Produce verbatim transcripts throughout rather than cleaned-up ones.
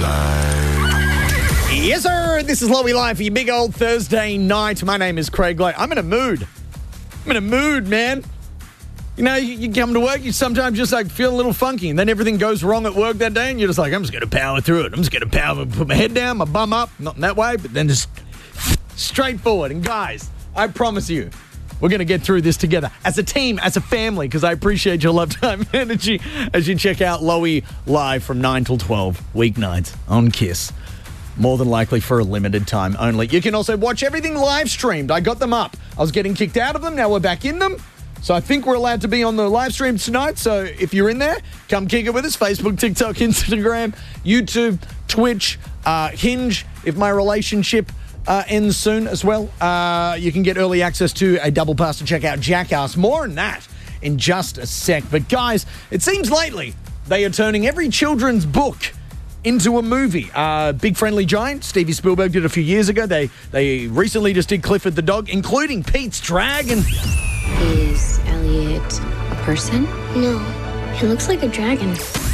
Yes, sir. This is Lowy Live for your big old Thursday night. My name is Craig Lowe. I'm in a mood. I'm in a mood, man. You know, you, you come to work, you sometimes just like feel a little funky, and then everything goes wrong at work that day, and you're just like, I'm just going to power through it. I'm just going to power, put my head down, my bum up, not in that way, but then just straight forward. And guys, I promise you, we're going to get through this together as a team, as a family, because I appreciate your love, time, and energy as you check out Lowy Live from nine till twelve, weeknights on Kiss. More than likely for a limited time only. You can also watch everything live streamed. I got them up. I was getting kicked out of them. Now we're back in them. So I think we're allowed to be on the live stream tonight. So if you're in there, come kick it with us. Facebook, TikTok, Instagram, YouTube, Twitch, uh, Hinge, if my relationship uh, ends soon as well. Uh, you can get early access to a double pass to check out Jackass. More on that in just a sec. But guys, it seems lately they are turning every children's book into a movie. Uh, Big Friendly Giant, Steven Spielberg did a few years ago. They they recently just did Clifford the Dog, including Pete's Dragon. Is Elliot a person? No, he looks like a dragon.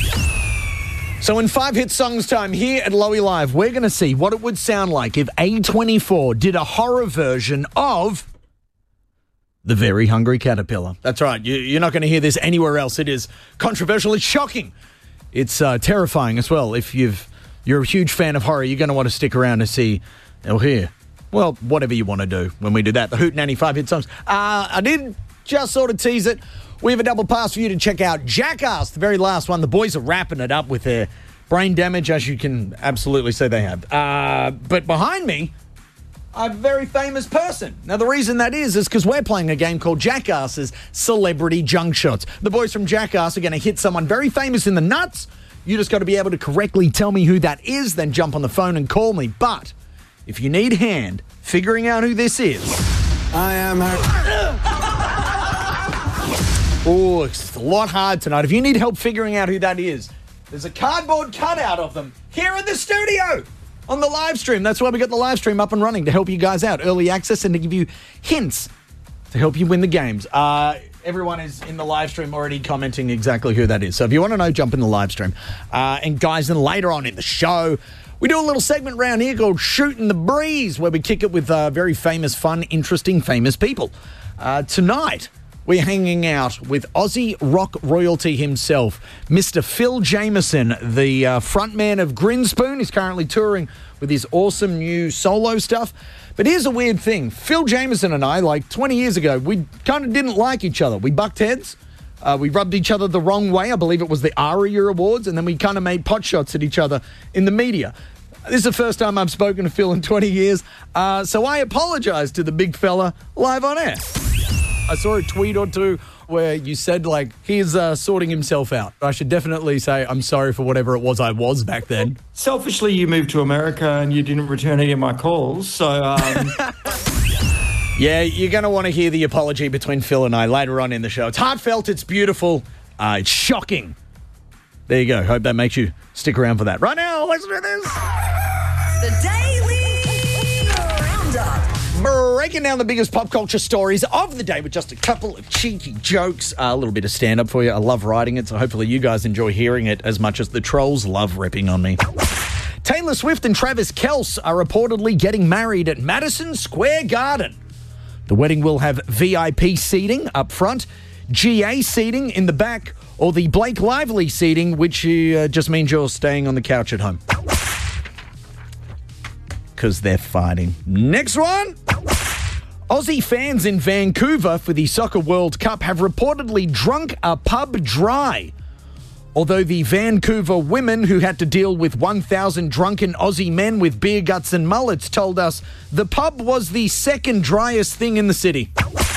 So in five hit songs time here at Lowy Live, we're going to see what it would sound like if A twenty-four did a horror version of The Very Hungry Caterpillar. That's right. You, you're not going to hear this anywhere else. It is controversial. It's shocking. It's uh, terrifying as well. If you've, you're a huge fan of horror, you're going to want to stick around to see or hear, well, whatever you want to do when we do that. The Hootenanny five hit songs. Uh, I did just sort of tease it. We have a double pass for you to check out Jackass, the very last one. The boys are wrapping it up with their brain damage, as you can absolutely say they have. Uh, but behind me, a very famous person. Now, the reason that is is because we're playing a game called Jackass's Celebrity Junk Shots. The boys from Jackass are going to hit someone very famous in the nuts. You just got to be able to correctly tell me who that is, then jump on the phone and call me. But if you need a hand figuring out who this is, I am her. Oh, it's a lot hard tonight. If you need help figuring out who that is, there's a cardboard cutout of them here in the studio. On the live stream. That's why we got the live stream up and running, to help you guys out. Early access and to give you hints to help you win the games. Uh, everyone is in the live stream already commenting exactly who that is. So if you want to know, jump in the live stream. Uh, and guys, then later on in the show, we do a little segment around here called Shooting the Breeze, where we kick it with uh, very famous, fun, interesting, famous people. Uh, tonight, we're hanging out with Aussie rock royalty himself, Mister Phil Jameson, the uh, frontman of Grinspoon. He's currently touring with his awesome new solo stuff. But here's a weird thing. Phil Jameson and I, like twenty years ago, we kind of didn't like each other. We bucked heads. Uh, we rubbed each other the wrong way. I believe it was the ARIA Awards. And then we kind of made pot shots at each other in the media. This is the first time I've spoken to Phil in twenty years. Uh, so I apologize to the big fella live on air. I saw a tweet or two where you said, like, he's uh, sorting himself out. I should definitely say I'm sorry for whatever it was I was back then. Selfishly, you moved to America and you didn't return any of my calls, so... Um... Yeah, you're going to want to hear the apology between Phil and I later on in the show. It's heartfelt, it's beautiful, uh, it's shocking. There you go. Hope that makes you stick around for that. Right now, let's do this. The Daily Roundup. Breaking down the biggest pop culture stories of the day with just a couple of cheeky jokes. Uh, a little bit of stand-up for you. I love writing it, so hopefully you guys enjoy hearing it as much as the trolls love ripping on me. Taylor Swift and Travis Kelce are reportedly getting married at Madison Square Garden. The wedding will have V I P seating up front, G A seating in the back, or the Blake Lively seating, which uh, just means you're staying on the couch at home. Because they're fighting. Next one. Aussie fans in Vancouver for the Soccer World Cup have reportedly drunk a pub dry. Although the Vancouver women who had to deal with one thousand drunken Aussie men with beer guts and mullets told us the pub was the second driest thing in the city.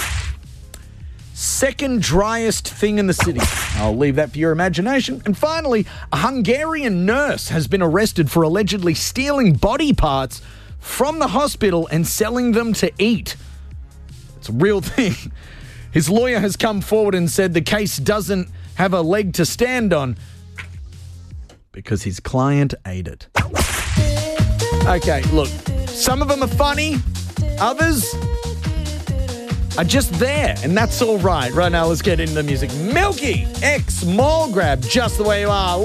Second driest thing in the city. I'll leave that for your imagination. And finally, a Hungarian nurse has been arrested for allegedly stealing body parts from the hospital and selling them to eat. It's a real thing. His lawyer has come forward and said the case doesn't have a leg to stand on because his client ate it. Okay, look, some of them are funny, others are just there, and that's all right. Right now, let's get into the music. Milky X Mall Grab, Just the Way You Are.